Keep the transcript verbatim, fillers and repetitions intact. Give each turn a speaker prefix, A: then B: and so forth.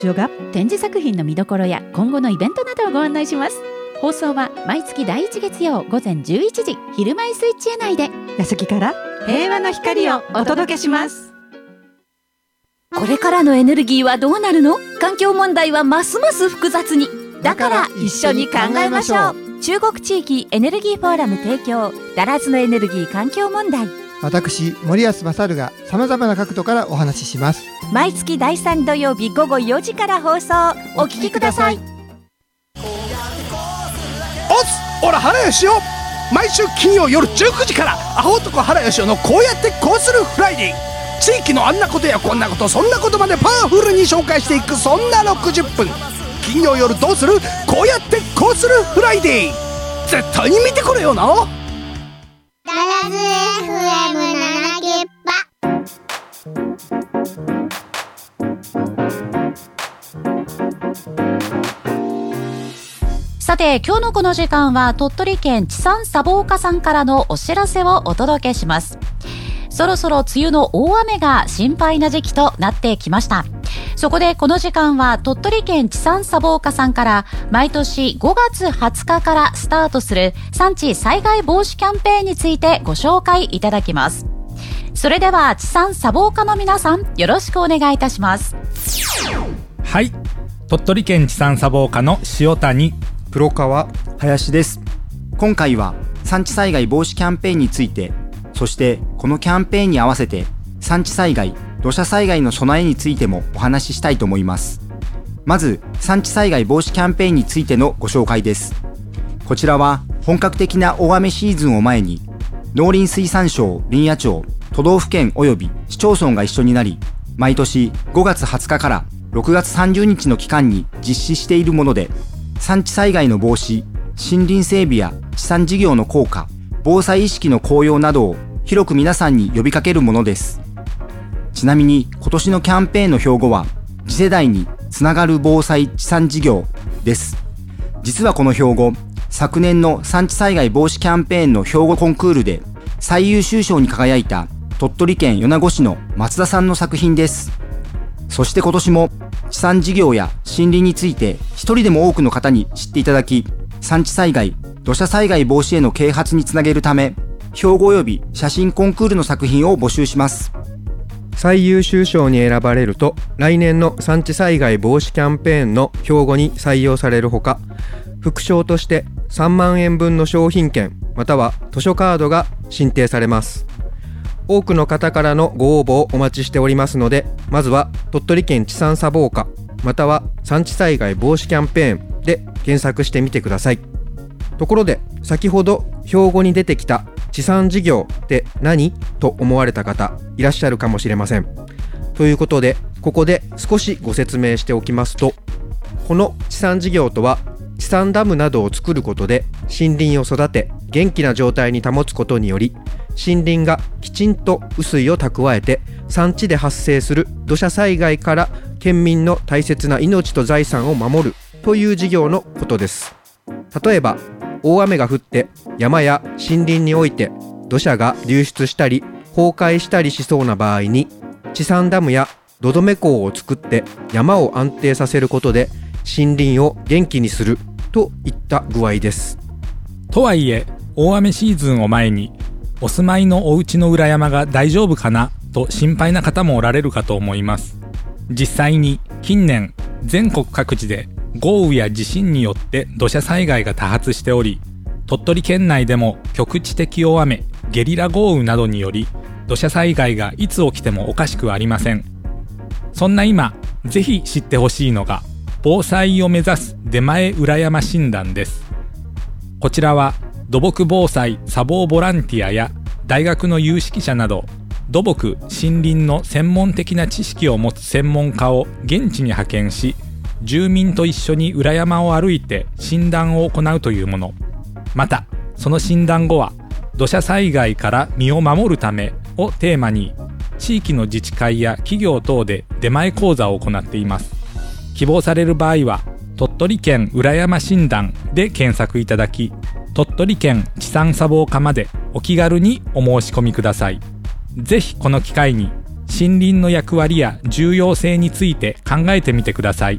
A: 女が展示作品の見どころや今後のイベントなどをご案内します。放送は毎月だいいち月曜午前じゅういちじ、昼前スイッチエ内で、
B: 八崎から平和の光をお届けします。
C: これからのエネルギーはどうなるの？環境問題はますます複雑に。だから一緒に考えましょう。中国地域エネルギーフォーラム提供、ダラズのエネルギー環境問題。
D: 私森安勝がさまざまな角度からお話しします。
C: 毎月だいさん土曜日午後よじから放送。お聞きください。
E: おつおら原よしお、毎週金曜夜じゅうくじからアホ男原よしおのこうやってこうするフライデー。地域のあんなことやこんなこと、そんなことまでパワフルに紹介していく、そんなろくじゅっぷん。金曜夜どうする、こうやってこうするフライデー。絶対に見てくれよな。
F: ダラズ エフエムなな ゲッパ。
G: さて、今日のこの時間は鳥取県地産砂防課さんからのお知らせをお届けします。そろそろ梅雨の大雨が心配な時期となってきました。そこでこの時間は鳥取県地産砂防課さんから毎年ごがつはつかからスタートする産地災害防止キャンペーンについてご紹介いただきます。それでは地産砂防課の皆さん、よろしくお願いいたします。
H: はい、鳥取県地産砂防課の塩谷、
I: 黒川、林です。今回は産地災害防止キャンペーンについて、そしてこのキャンペーンに合わせて産地災害、土砂災害の備えについてもお話ししたいと思います。まず産地災害防止キャンペーンについてのご紹介です。こちらは本格的な大雨シーズンを前に農林水産省林野庁、都道府県及び市町村が一緒になり、毎年ごがつはつかからろくがつさんじゅうにちの期間に実施しているもので、産地災害の防止、森林整備や地産事業の効果、防災意識の向上などを広く皆さんに呼びかけるものです。ちなみに今年のキャンペーンの標語は次世代につながる防災地産事業です。実はこの標語、昨年の産地災害防止キャンペーンの標語コンクールで最優秀賞に輝いた鳥取県米子市の松田さんの作品です。そして今年も地産事業や森林について一人でも多くの方に知っていただき、産地災害、土砂災害防止への啓発につなげるため、標語及び写真コンクールの作品を募集します。
J: 最優秀賞に選ばれると、来年の産地災害防止キャンペーンの標語に採用されるほか、副賞としてさんまんえんぶんの商品券または図書カードが進呈されます。多くの方からのご応募をお待ちしておりますので、まずは鳥取県地産砂防課または産地災害防止キャンペーンで検索してみてください。ところで、先ほど標語に出てきた地産事業って何と思われた方いらっしゃるかもしれません。ということで、ここで少しご説明しておきますと、この地産事業とは地産ダムなどを作ることで森林を育て元気な状態に保つことにより、森林がきちんと雨水を蓄えて産地で発生する土砂災害から県民の大切な命と財産を守るという事業のことです。例えば大雨が降って山や森林において土砂が流出したり崩壊したりしそうな場合に、地産ダムや土留め溝を作って山を安定させることで森林を元気にするといった具合です。
H: とはいえ、大雨シーズンを前にお住まいのお家の裏山が大丈夫かなと心配な方もおられるかと思います。実際に近年全国各地で豪雨や地震によって土砂災害が多発しており、鳥取県内でも局地的大雨、ゲリラ豪雨などにより土砂災害がいつ起きてもおかしくありません。そんな今、ぜひ知ってほしいのが防災を目指す出前裏山診断です。こちらは土木防災砂防ボランティアや大学の有識者など土木森林の専門的な知識を持つ専門家を現地に派遣し、住民と一緒に裏山を歩いて診断を行うというもの。またその診断後は土砂災害から身を守るためをテーマに、地域の自治会や企業等で出前講座を行っています。希望される場合は鳥取県裏山診断で検索いただき、鳥取県地産砂防課までお気軽にお申し込みください。ぜひこの機会に森林の役割や重要性について考えてみてください。